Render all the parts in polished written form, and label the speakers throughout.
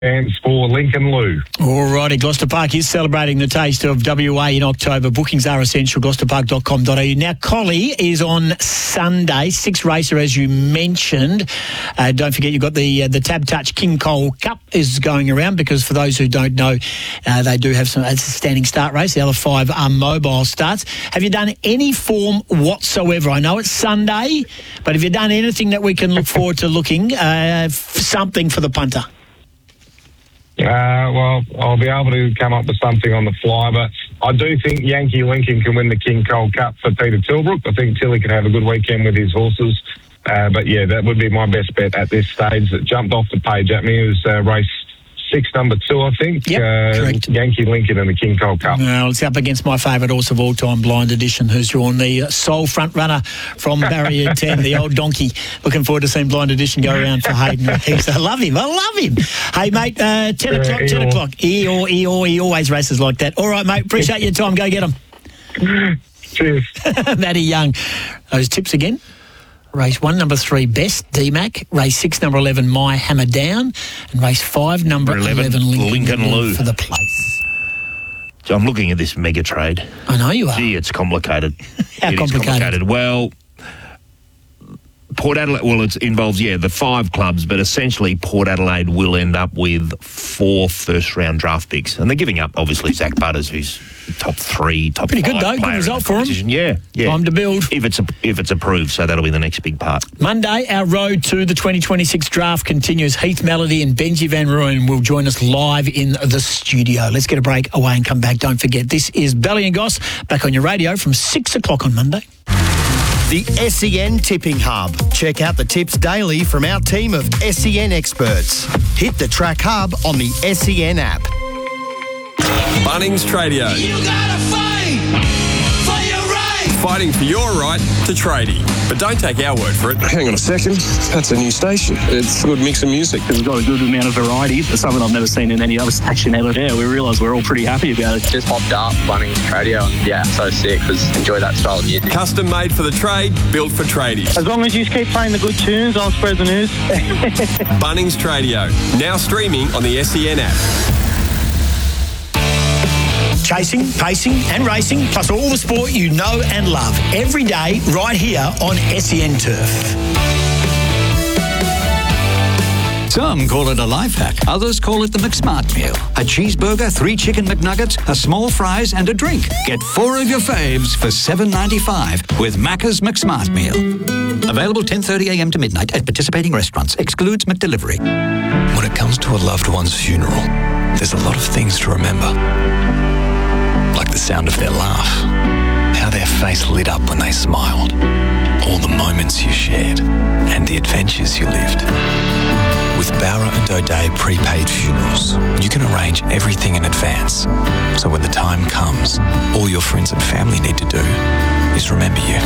Speaker 1: stands for Lincoln Lou.
Speaker 2: All righty, Gloucester Park is celebrating the taste of WA in October. Bookings are essential, gloucesterpark.com.au. Now, Collie is on Sunday, 6 racer, as you mentioned. Don't forget, you've got the Tab Touch King Cole Cup is going around, because for those who don't know, they do have it's a standing start race. The other 5 are mobile starts. Have you done any form whatsoever? I know it's Sunday, but have you done anything that we can look forward to looking something for the punter?
Speaker 1: Well, I'll be able to come up with something on the fly, but I do think Yankee Lincoln can win the King Cole Cup for Peter Tilbrook. I think Tilly can have a good weekend with his horses. But, yeah, that would be my best bet at this stage. That jumped off the page at me. It was race 6, number 2, I think.
Speaker 2: Yep, correct.
Speaker 1: Yankee Lincoln and the King Cole Cup.
Speaker 2: Well, it's up against my favourite horse of all time, Blind Edition, who's drawn the sole front runner from Barrier 10, the old donkey. Looking forward to seeing Blind Edition go around for Hayden. I love him. Hey, mate, 10 o'clock. Eeyore. He always races like that. All right, mate, appreciate your time. Go get him.
Speaker 1: Cheers.
Speaker 2: Matty Young. Those tips again. Race 1, number 3, Best, DMAC. Race 6, number 11, My Hammer Down. And race 5, number 11, Lincoln Lou for the place.
Speaker 3: I'm looking at this mega trade.
Speaker 2: I know you are.
Speaker 3: Gee, it's complicated.
Speaker 2: How complicated?
Speaker 3: Well, Port Adelaide, it involves, the 5 clubs, but essentially Port Adelaide will end up with 4 first-round draft picks. And they're giving up, obviously, Zach Butters, who's top 3, top 5.
Speaker 2: Pretty good, though. Good result for him.
Speaker 3: Yeah.
Speaker 2: Time to build.
Speaker 3: If it's approved, so that'll be the next big part.
Speaker 2: Monday, our road to the 2026 draft continues. Heath Melody and Benji Van Rooyen will join us live in the studio. Let's get a break away and come back. Don't forget, this is Belly and Goss, back on your radio from 6 o'clock on Monday.
Speaker 4: The SEN Tipping Hub. Check out the tips daily from our team of SEN experts. Hit the Track Hub on the SEN app.
Speaker 5: Bunnings Tradio.
Speaker 6: You gotta fight for your right.
Speaker 5: Fighting for your right to tradie. But don't take our word for it.
Speaker 7: Hang on a second. That's a new station. It's a good mix of music.
Speaker 8: We've got a good amount of variety. It's something I've never seen in any other station ever. Yeah, we realise we're all pretty happy about it.
Speaker 9: Just popped up Bunnings Tradio and so sick because enjoy that style of music.
Speaker 5: Custom made for the trade, built for tradies.
Speaker 8: As long as you keep playing the good tunes, I'll spread the news.
Speaker 5: Bunnings Tradio. Now streaming on the SEN app.
Speaker 2: Chasing, pacing and racing, plus all the sport you know and love. Every day, right here on SEN Turf.
Speaker 10: Some call it a life hack. Others call it the McSmart meal. A cheeseburger, 3 chicken McNuggets, a small fries and a drink. Get 4 of your faves for $7.95 with Macca's McSmart meal. Available 10:30am to midnight at participating restaurants. Excludes McDelivery.
Speaker 11: When it comes to a loved one's funeral, there's a lot of things to remember. Like the sound of their laugh, how their face lit up when they smiled, all the moments you shared, and the adventures you lived. With Bowra and O'Dea prepaid funerals, you can arrange everything in advance. So when the time comes, all your friends and family need to do is remember you.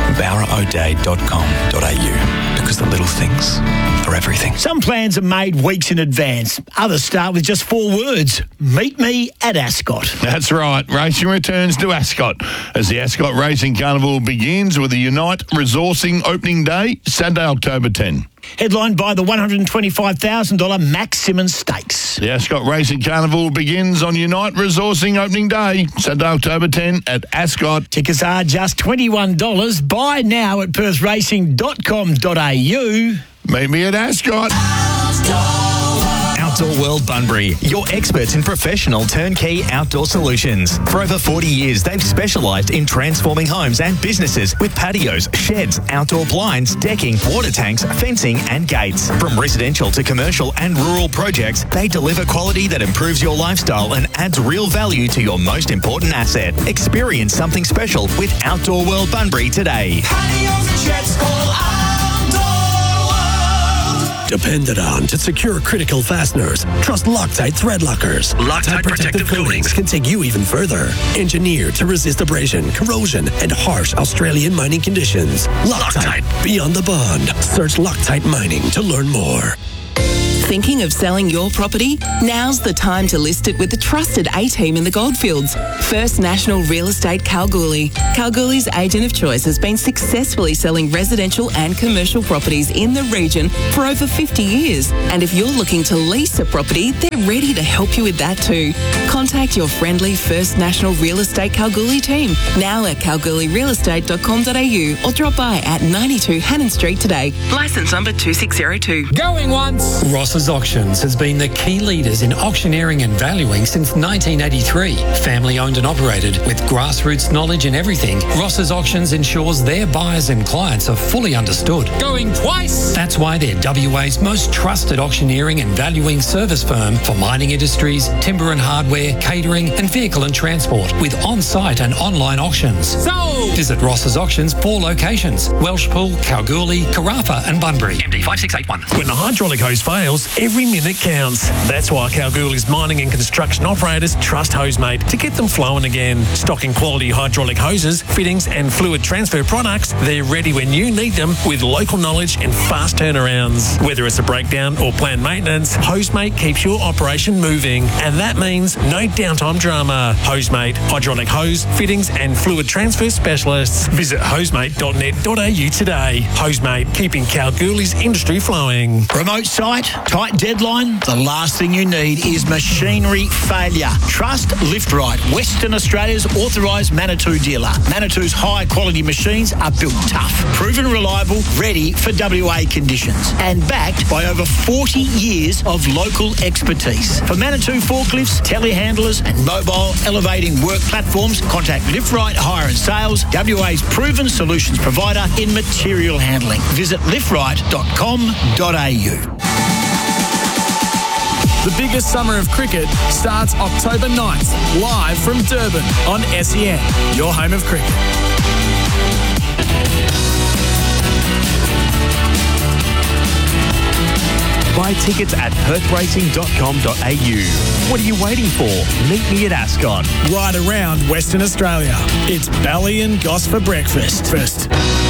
Speaker 11: BowraO'Dea.com.au, because the little things are everything.
Speaker 2: Some plans are made weeks in advance. Others start with just 4 words. Meet me at Ascot.
Speaker 12: That's right. Racing returns to Ascot as the Ascot Racing Carnival begins with the Unite Resourcing opening day, Saturday, October 10.
Speaker 2: Headlined by the $125,000 Max Simmons Stakes.
Speaker 12: The Ascot Racing Carnival begins on Unite Resourcing opening day, Saturday, October 10 at Ascot.
Speaker 2: Tickets are just $21. Buy now at perthracing.com.au.
Speaker 12: Meet me at Ascot.
Speaker 13: Outdoor World Bunbury, your experts in professional turnkey outdoor solutions. For over 40 years, they've specialised in transforming homes and businesses with patios, sheds, outdoor blinds, decking, water tanks, fencing and gates. From residential to commercial and rural projects, they deliver quality that improves your lifestyle and adds real value to your most important asset. Experience something special with Outdoor World Bunbury today.
Speaker 6: Patios and sheds, call
Speaker 14: Depended on to secure critical fasteners. Trust Loctite thread lockers. Loctite protective coatings can take you even further. Engineered to resist abrasion, corrosion, and harsh Australian mining conditions. Loctite, beyond the bond. Search Loctite Mining to learn more.
Speaker 15: Thinking of selling your property? Now's the time to list it with the trusted A-team in the Goldfields. First National Real Estate Kalgoorlie. Kalgoorlie's agent of choice has been successfully selling residential and commercial properties in the region for over 50 years. And if you're looking to lease a property, they're ready to help you with that too. Contact your friendly First National Real Estate Kalgoorlie team now at kalgoorlierealestate.com.au or drop by at 92 Hannon Street today. Licence number 2602.
Speaker 16: Going once! Ross's Auctions has been the key leaders in auctioneering and valuing since 1983. Family owned and operated with grassroots knowledge in everything, Ross's Auctions ensures their buyers and clients are fully understood. Going twice! That's why they're WA's most trusted auctioneering and valuing service firm for mining industries, timber and hardware, catering and vehicle and transport with on-site and online auctions. Sold! Visit Ross's Auctions 4 locations: Welshpool, Kalgoorlie, Carafa and Bunbury. MD 5681.
Speaker 14: When the hydraulic hose fails, every minute counts. That's why Kalgoorlie's mining and construction operators trust Hosemate to get them flowing again. Stocking quality hydraulic hoses, fittings and fluid transfer products, they're ready when you need them with local knowledge and fast turnarounds. Whether it's a breakdown or planned maintenance, Hosemate keeps your operation moving. And that means no downtime drama. Hosemate, hydraulic hose, fittings and fluid transfer specialists. Visit hosemate.net.au today. Hosemate, keeping Kalgoorlie's industry flowing.
Speaker 2: Remote site, tight deadline. The last thing you need is machinery failure. Trust Lift Right, Western Australia's authorised Manitou dealer. Manitou's high quality machines are built tough, proven reliable, ready for WA conditions, and backed by over 40 years of local expertise. For Manitou forklifts, telehandlers and mobile elevating work platforms, contact Lift Right Hire and Sales, WA's proven solutions provider in material handling. Visit liftright.com.au.
Speaker 17: The biggest summer of cricket starts October 9th, live from Durban on SEN, your home of cricket.
Speaker 18: Buy tickets at perthracing.com.au. What are you waiting for? Meet me at Ascot.
Speaker 17: Right around Western Australia. It's Bally and Goss for breakfast.